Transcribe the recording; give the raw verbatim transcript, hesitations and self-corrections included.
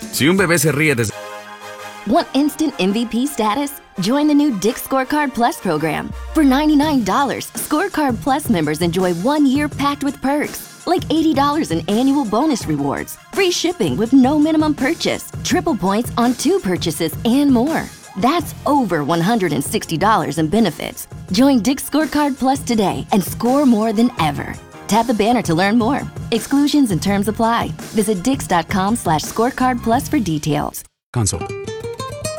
Si un bebé se ríe desde... Want instant M V P status? Join the new Dick's Scorecard Plus program. For ninety-nine dollars, Scorecard Plus members enjoy one year packed with perks, like eighty dollars in annual bonus rewards, free shipping with no minimum purchase, triple points on two purchases, and more. That's over one hundred sixty dollars in benefits. Join Dick's Scorecard Plus today and score more than ever. Tap the banner to learn more. Exclusions and terms apply. Visit dix.com slash scorecard plus for details. Console.